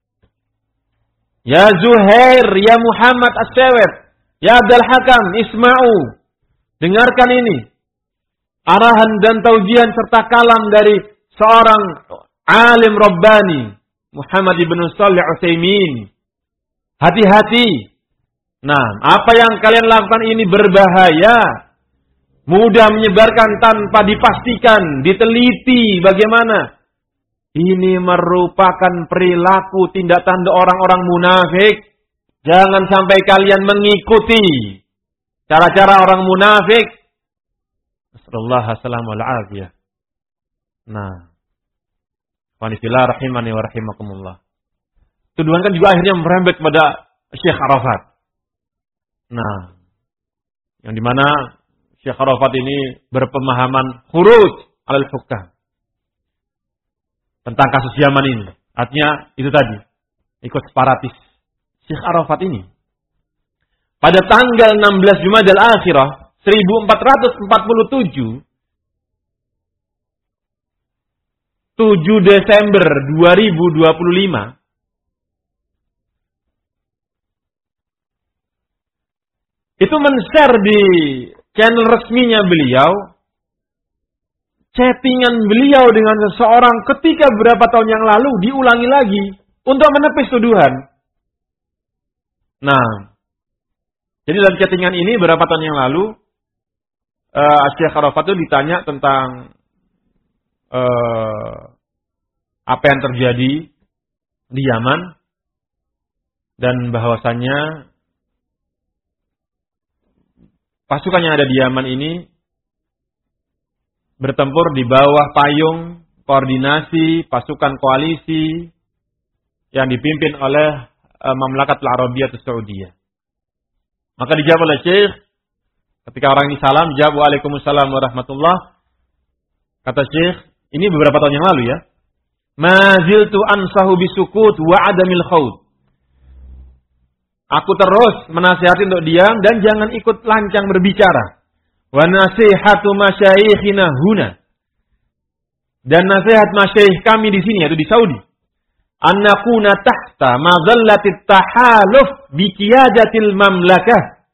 Ya Zuhair, ya Muhammad As-Sawet, ya Abdul Hakam, Isma'u. Dengarkan ini. Arahan dan taujihan serta kalam dari seorang alim Rabbani, Muhammad ibn Shalih Utsaimin. Hati-hati. Nah, apa yang kalian lakukan ini berbahaya. Mudah menyebarkan tanpa dipastikan, diteliti bagaimana. Ini merupakan perilaku tindak tanduk orang-orang munafik. Jangan sampai kalian mengikuti cara-cara orang munafik. Nasallallahu alaihi wasallam. Nah, wanifillah rahimani wa rahimakumullah. Tuduhan kan juga akhirnya merembet kepada Syekh Arafat. Nah, yang dimana Syekh Arafat ini berpemahaman khuruj alal hukam tentang kasus Yaman ini. Artinya itu tadi, ikut separatis. Syekh Arafat ini pada tanggal 16 Jumadal Akhirah 1447, 7 Desember 2025, itu men-share di channel resminya beliau chattingan beliau dengan seseorang ketika beberapa tahun yang lalu diulangi lagi untuk menepis tuduhan. Nah, jadi dalam chattingan ini beberapa tahun yang lalu Syekh Arafat itu ditanya tentang apa yang terjadi di Yaman dan bahwasannya pasukan yang ada di Yaman ini bertempur di bawah payung koordinasi pasukan koalisi yang dipimpin oleh Mamlakatul Arabiyyah Saudiyah. Maka dijawab oleh Syekh ketika orang ini salam, jawab waalaikumsalam warahmatullah. Kata Syekh, ini beberapa tahun yang lalu ya. Ma ziltu ansahu bisukut wa adamil khawd. Aku terus menasihati untuk diam dan jangan ikut lancang berbicara. Wa nasihatu masyayikhina huna. Dan nasihat masyayikh kami di sini yaitu di Saudi. An nakuna tahta madhallatit tahaluf bi qiyadatil mamlakah.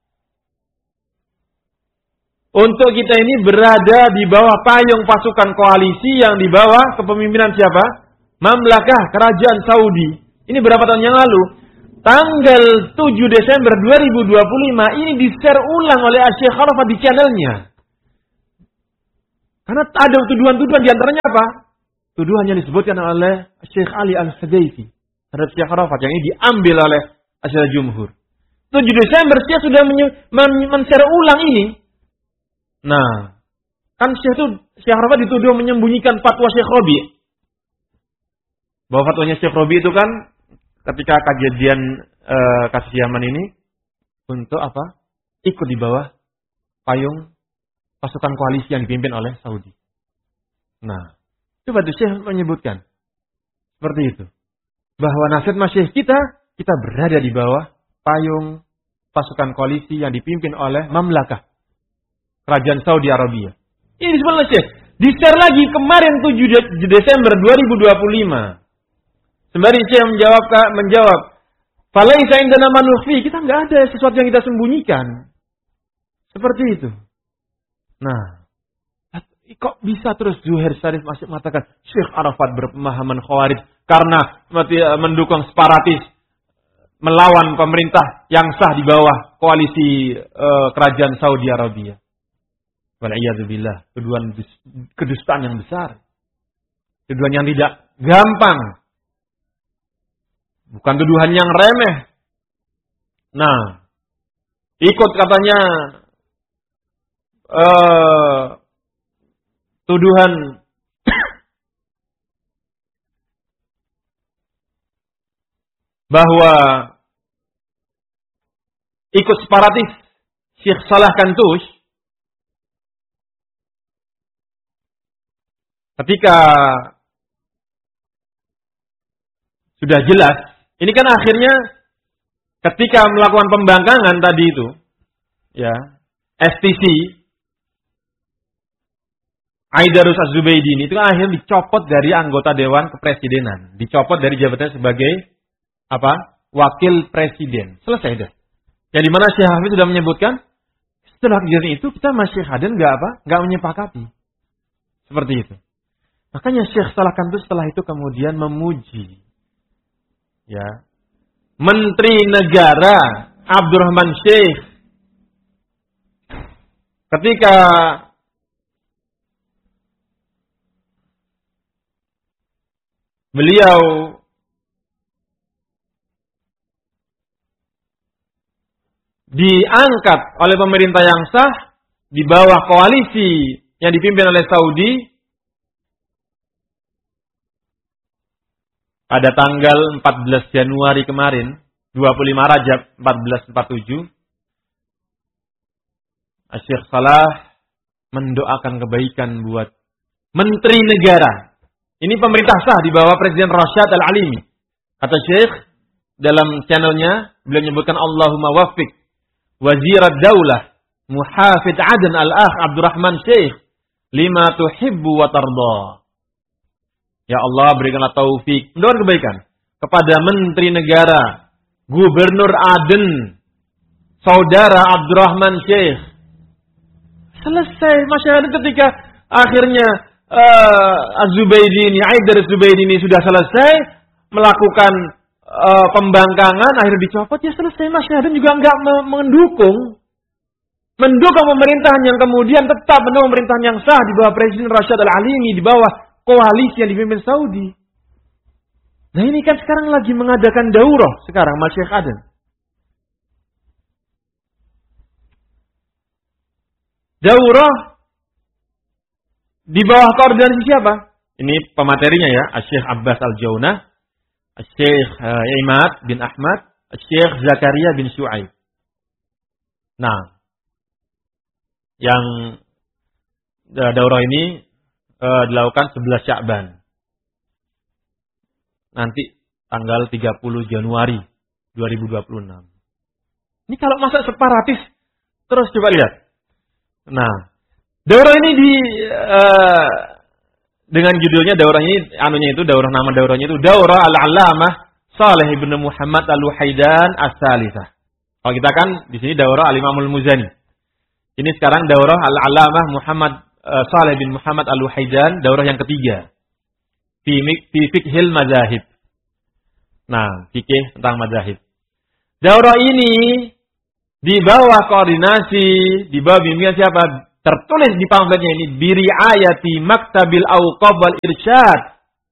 Untuk kita ini berada di bawah payung pasukan koalisi yang di bawah kepemimpinan siapa? Mamlakah, kerajaan Saudi. Ini berapa tahun yang lalu? Tanggal 7 Desember 2025 ini di-share ulang oleh Syekh Arafat di channelnya. Karena ada tuduhan-tuduhan, di antaranya apa? Tuduhan yang disebutkan oleh Syekh Ali Al-Hudayfi terhadap Syekh Arafat, yang ini diambil oleh Asy'ariyah Jumhur. 7 Desember Syekh sudah men-share ulang ini. Nah, kan Syekh Arafat dituduh menyembunyikan fatwa Syekh Rabi. Bahwa fatwanya Syekh Rabi itu kan ketika kejadian kasus Yaman ini untuk apa? Ikut di bawah payung pasukan koalisi yang dipimpin oleh Saudi. Nah, coba tuh Syekh menyebutkan seperti itu. Bahwa nasihat masyayikh kita berada di bawah payung pasukan koalisi yang dipimpin oleh Mamlakah Kerajaan Saudi Arabia. Ini disebut oleh Syekh. Di-share lagi kemarin 7 Desember 2025. Sembari Syekh menjawab, "Falaisa indana ma nukhfi." Kita enggak ada sesuatu yang kita sembunyikan. Seperti itu. Nah, kok bisa terus Zuhair Syarif masih mengatakan Syekh Arafat berpemahaman Khawarij karena mendukung separatis, melawan pemerintah yang sah di bawah koalisi kerajaan Saudi Arabia. Wal'iyadzubillah, tuduhan kedustaan yang besar. Tuduhan yang tidak gampang. Bukan tuduhan yang remeh. Nah, ikut katanya tuduhan bahwa ikut separatis Syekh Salah Kantush ketika sudah jelas, ini kan akhirnya ketika melakukan pembangkangan tadi itu, ya, STC Aidarus Az-Zubaydini itu kan akhirnya dicopot dari anggota Dewan Kepresidenan, dicopot dari jabatannya sebagai apa? Wakil Presiden. Selesai dah. Jadi mana Syekh Hafiz sudah menyebutkan, setelah kejadian itu kita masih hadir enggak menyepakati. Seperti itu. Makanya Syekh Salah Kantush setelah itu kemudian memuji, ya, Menteri Negara Abdurrahman Syekh ketika beliau diangkat oleh pemerintah yang sah di bawah koalisi yang dipimpin oleh Saudi pada tanggal 14 Januari kemarin, 25 Rajab 1447, Syekh Salah mendoakan kebaikan buat Menteri Negara. Ini pemerintah sah di bawah Presiden Rasyad Al-Alimi. Kata Syekh dalam channelnya, beliau menyebutkan Allahumma waffiq Wazir ad-Daulah Muhafid Aden Al-Akh Abdurrahman Syekh lima tuhibbu wa tarda. Ya Allah, berikanlah taufik, mendoakan kebaikan kepada Menteri Negara Gubernur Aden Saudara Abdurrahman Syekh. Selesai masyarakat ketika akhirnya Az-Zubaydini, Aidar Az-Zubaydini sudah selesai melakukan pembangkangan, akhirnya dicopot, ya selesai. Masyarakat juga enggak mendukung pemerintahan yang kemudian tetap mendukung pemerintahan yang sah di bawah Presiden Rasyad Al-Alimi, di bawah koalisi yang dipimpin Saudi. Nah ini kan sekarang lagi mengadakan daurah sekarang Masyayikh Aden. Daurah di bawah koordinasi siapa? Ini pematerinya ya, Syekh Abbas Al-Jaunah, Syekh Imad bin Ahmad, Syekh Zakaria bin Syu'aib. Nah, yang daurah ini dilakukan 11 Sya'ban. Nanti tanggal 30 Januari 2026. Ini kalau masa separatis, terus coba lihat. Nah, daurah ini dengan judulnya daurah ini, daurah, nama daurahnya itu Daurah Al-Allamah Saleh bin Muhammad Al-Luhaidan As-Salisah. Kalau kita kan di sini daurah Al-Imamul Muzani. Ini sekarang daurah Al-Allamah Muhammad Saleh bin Muhammad Al-Luhaidan, daurah yang ketiga. Fi fiqhil mazahib. Nah, fikih tentang mazahib. Daurah ini di bawah koordinasi, di bawah bimbingan siapa? tertulis di pamfletnya ini biriayati maktabil awqaf wal irsyad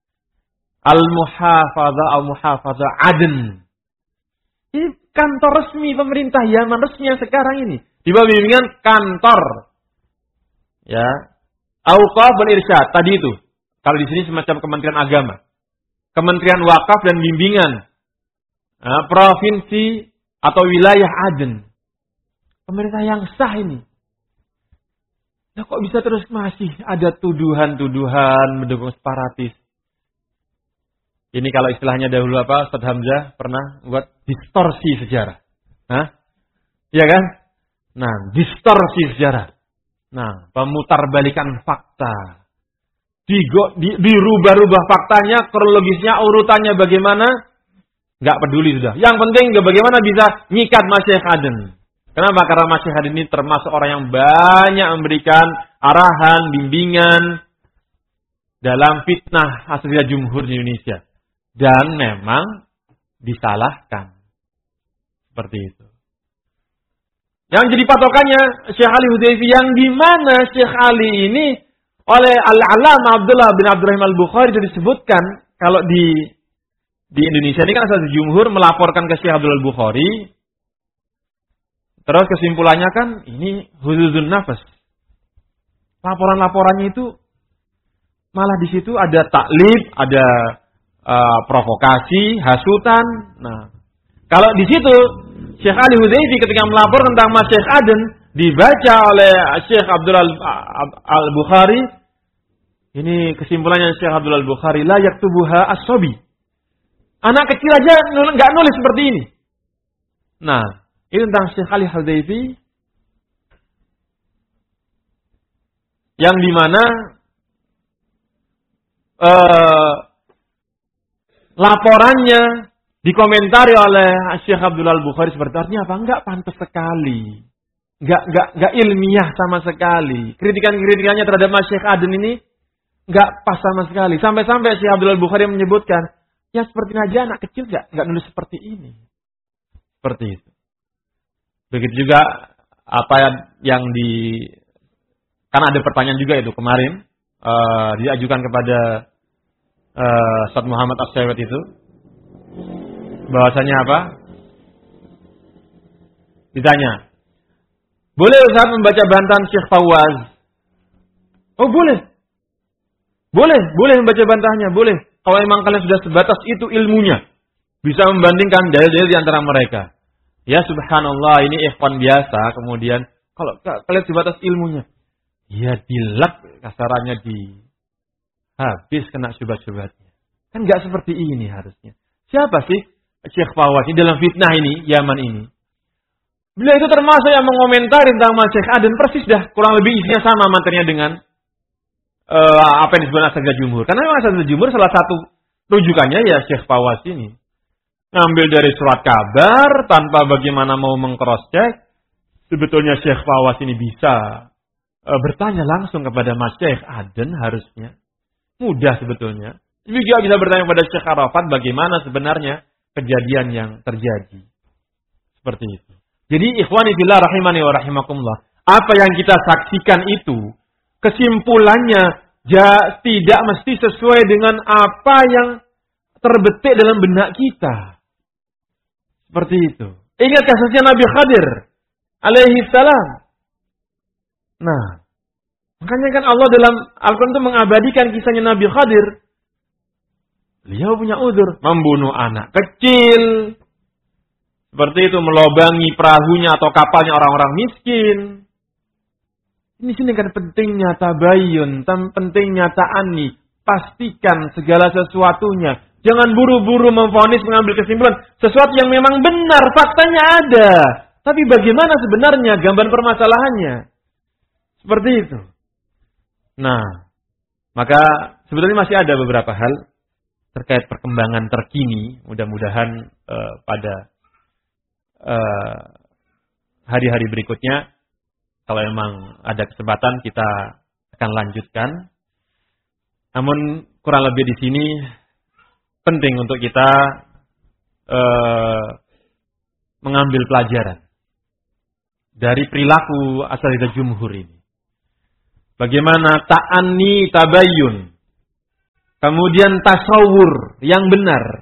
al-muhafazah Aden. Ini kantor resmi pemerintah Yaman resmi yang sekarang ini. Di bawah bimbingan kantor. Ya. Awqaf wal irsyad tadi itu. Kalau di sini semacam Kementerian Agama. Kementerian Wakaf dan Bimbingan. Provinsi atau wilayah Aden. Pemerintah yang sah ini. Nah, kok bisa terus masih ada tuduhan-tuduhan mendukung separatis? Ini kalau istilahnya dahulu apa? Ustaz Hamzah pernah buat distorsi sejarah. Hah? Iya kan? Nah, distorsi sejarah. Nah, pemutarbalikan fakta. Dirubah-rubah faktanya, kronologisnya, urutannya bagaimana? Nggak peduli sudah. Yang penting bagaimana bisa nyikat Masyaikh Aden. Kenapa? Karena Masyaikh Aden ini termasuk orang yang banyak memberikan arahan, bimbingan dalam fitnah Asatidzatul Jumhur di Indonesia. Dan memang disalahkan. Seperti itu. Yang jadi patokannya Syekh Ali Hudayfi, yang di mana Syekh Ali ini oleh Al-Allamah Abdullah bin Abdurrahim Al-Bukhari itu disebutkan, kalau di Indonesia ini kan Asatidzatul Jumhur melaporkan ke Syekh Abdullah Al-Bukhari, terus kesimpulannya kan ini huzuzun nafas. Laporan-laporannya itu malah di situ ada taklif, ada provokasi, hasutan. Nah, kalau di situ Syekh Ali Hudayfi ketika melapor tentang Masyaikh Aden dibaca oleh Syekh Abdullah Al-Bukhari, ini kesimpulannya Syekh Abdullah Al-Bukhari, la yaktubuha as-sabi. Anak kecil aja nggak nulis seperti ini. Nah, ini tentang Syekh Ali Hudayfi yang dimana laporannya dikomentari oleh Syekh Abdullah Al-Bukhari seperti artinya apa? Enggak pantas sekali. Enggak ilmiah sama sekali. Kritikan-kritikannya terhadap Masyaikh Aden ini enggak pas sama sekali. Sampai-sampai Syekh Abdullah Al-Bukhari menyebutkan, ya seperti aja anak kecil enggak nulis seperti ini. Seperti itu. Begitu juga apa yang karena ada pertanyaan juga itu kemarin diajukan kepada Ustaz Muhammad As-Saywat itu, bahwasanya apa? Ditanya, boleh Ustaz membaca bantahan Syekh Fawaz? Oh boleh. Boleh membaca bantahannya, boleh. Kalau memang kalian sudah sebatas itu ilmunya, bisa membandingkan dalil-dalil di antara mereka. Ya subhanallah, ini ikhwan biasa. Kemudian kalau kalian sebatas ilmunya, ya dilap kasarannya habis kena syubhat-syubhatnya. Kan nggak seperti ini harusnya. Siapa sih Syekh Fawaz ini dalam fitnah ini, Yaman ini? Beliau itu termasuk yang mengomentari tentang Masyaikh Aden, persis dah kurang lebih isinya sama materinya dengan apa yang disebut Asatidzatul Jumhur. Karena Asatidzatul Jumhur salah satu rujukannya ya Syekh Fawaz ini. Ngambil dari surat kabar tanpa bagaimana mau meng-cross-check. Sebetulnya Syekh Fawaz ini bisa bertanya langsung kepada Masyaikh Aden harusnya. Mudah sebetulnya. Juga bisa bertanya kepada Syekh Arafat bagaimana sebenarnya kejadian yang terjadi. Seperti itu. Jadi ikhwani fillah rahimani wa rahimakumullah. Apa yang kita saksikan itu, kesimpulannya tidak mesti sesuai dengan apa yang terbetik dalam benak kita. Seperti itu. Ingat kasusnya Nabi Khadir alaihi salam. Nah, makanya kan Allah dalam Al-Quran itu mengabadikan kisahnya Nabi Khadir. Beliau punya uzur, membunuh anak kecil. Seperti itu, melobangi perahunya atau kapalnya orang-orang miskin. Ini sini kan pentingnya tabayun, pentingnya ta'ani. Pastikan segala sesuatunya. Jangan buru-buru memvonis, mengambil kesimpulan. Sesuatu yang memang benar, faktanya ada. Tapi bagaimana sebenarnya gambar permasalahannya? Seperti itu. Nah, maka sebetulnya masih ada beberapa hal terkait perkembangan terkini. Mudah-mudahan pada hari-hari berikutnya, kalau memang ada kesempatan kita akan lanjutkan. Namun kurang lebih di sini penting untuk kita mengambil pelajaran dari perilaku Asatidzatul Jumhur ini. Bagaimana ta'anni tabayyun. Kemudian tasawur yang benar.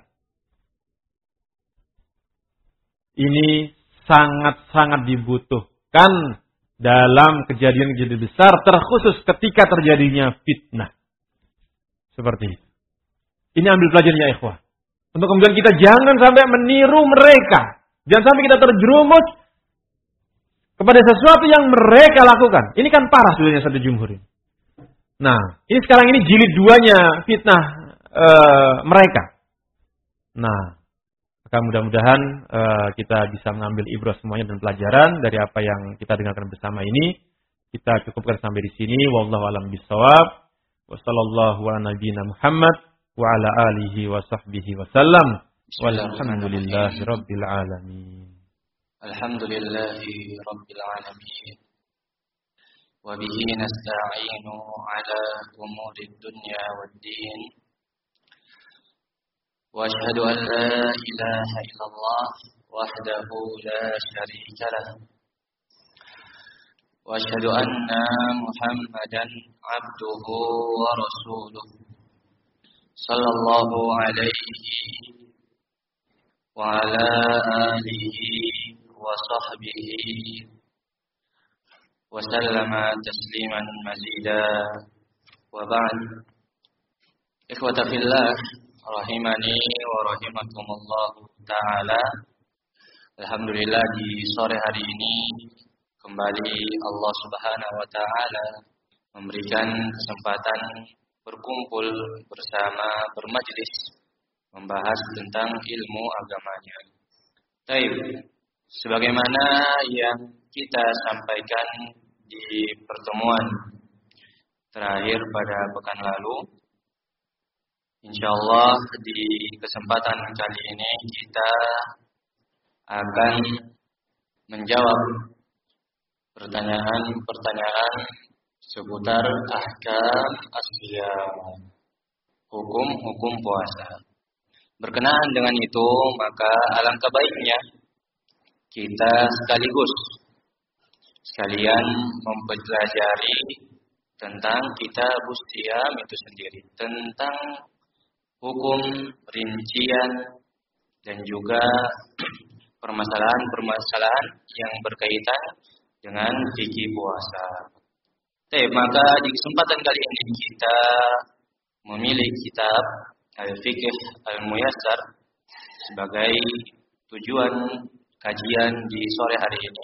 Ini sangat-sangat dibutuhkan dalam kejadian-kejadian besar, terkhusus ketika terjadinya fitnah. Seperti itu. Ini ambil pelajaran ya ikhwah. Untuk kemudian kita jangan sampai meniru mereka. Jangan sampai kita terjerumus kepada sesuatu yang mereka lakukan. Ini kan parah sebenarnya satu jumhur ini. Nah, ini sekarang ini jilid 2-nya fitnah mereka. Nah, maka mudah-mudahan kita bisa mengambil ibrah semuanya dan pelajaran dari apa yang kita dengarkan bersama ini. Kita cukupkan sampai di sini. Wallahu a'lam bishawab. Wassallallahu ala nabiyyina Muhammad wa ala alihi wa sahbihi wa sallam. Walhamdulillahi rabbil alamin. Alhamdulillahi rabbil alamin. وبه نستعين على أمور الدنيا والدين وأشهد أن لا إله إلا الله وحده لا شريك له وأشهد أن محمدا عبده ورسوله صلى الله عليه وعلى آله وصحبه وسلم تسليما مزيدا وبعد إخوة في الله rahimani wa rahimakumullah ta'ala. Alhamdulillah di sore hari ini kembali Allah Subhanahu wa ta'ala memberikan kesempatan berkumpul bersama bermajlis membahas tentang ilmu agamanya. Baik, sebagaimana yang kita sampaikan di pertemuan terakhir pada pekan lalu, insyaallah di kesempatan kali ini kita akan menjawab pertanyaan-pertanyaan seputar ahkam as-shiyam, hukum-hukum puasa. Berkenaan dengan itu, maka alangkah baiknya kita sekalian mempelajari tentang kitabus shiyam itu sendiri, tentang hukum, rincian, dan juga permasalahan-permasalahan yang berkaitan dengan fikih puasa. Maka di kesempatan kali ini kita memilih kitab Al-Fiqh Al-Muyassar sebagai tujuan kajian di sore hari ini.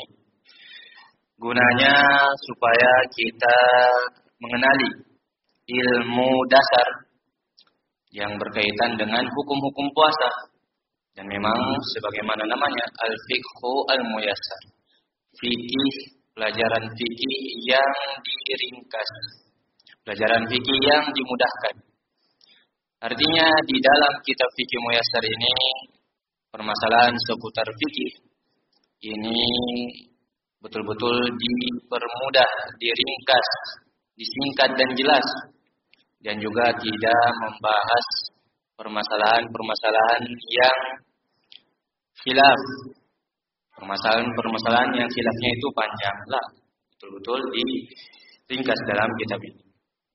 Gunanya supaya kita mengenali ilmu dasar yang berkaitan dengan hukum-hukum puasa. Dan memang sebagaimana namanya Al-Fiqhu Al-Muyassar, fikih, pelajaran fikih yang diringkas, pelajaran fikih yang dimudahkan. Artinya di dalam kitab fikih Muyassar ini permasalahan seputar fikih ini betul-betul dipermudah, diringkas, disingkat dan jelas, dan juga tidak membahas permasalahan-permasalahan yang khilaf, permasalahan-permasalahan yang khilafnya itu panjang lah, betul-betul diringkas dalam kitab ini.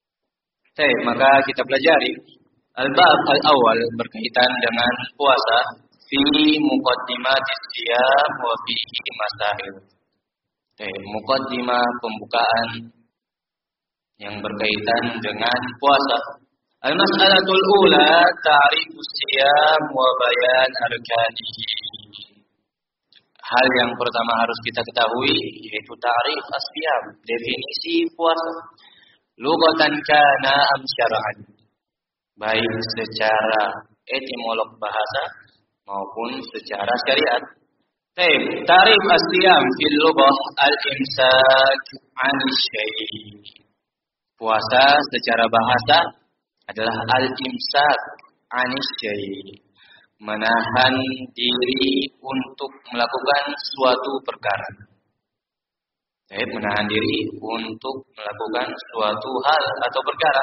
Maka kita pelajari al-bab al-awwal berkaitan dengan puasa fi muqaddimatis shiyam wa fihi masail. Muqaddimah, pembukaan yang berkaitan dengan puasa. Al-mas'alatul ula ta'rifus shiyam wa bayan arkanihi. Hal yang pertama harus kita ketahui yaitu ta'rif as-shiyam, definisi puasa. Lughatan kana am syar'an, baik secara etimolog bahasa maupun secara syariat. Ta'rif as-shiyam fil lughah al-imsak 'anil syai'. Puasa secara bahasa adalah al-imsak 'anil syai', menahan diri untuk melakukan suatu perkara. Menahan diri untuk melakukan suatu hal atau perkara.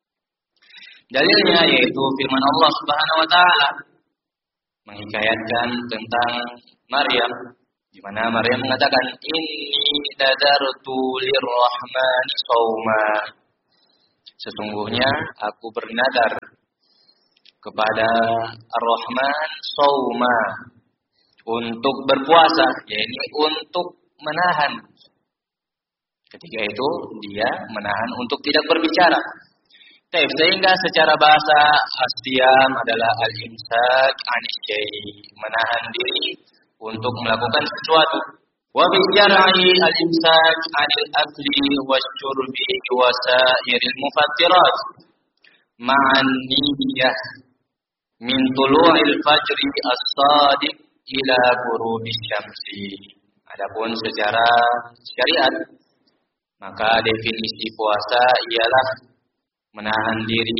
Dalilnya yaitu firman Allah Subhanahu wa taala menghikayatkan tentang Maryam Di mana Maryam mengatakan, inni nadartu lirrahmani shauma. Sesungguhnya aku bernadar kepada Ar-Rahman shauma, untuk berpuasa, yakni untuk menahan. Ketika itu dia menahan untuk tidak berbicara. Sehingga secara bahasa as-siyam adalah al-imsak 'anil syai', menahan diri untuk melakukan sesuatu. Wa bi syar'i al-imsak 'anil akli wasyurbi wa sa'iril mufattirat ma'an niyyah min tulu'il fajri as-shadiq ila ghurubi syamsi. Adapun secara syariat, maka definisi puasa ialah menahan diri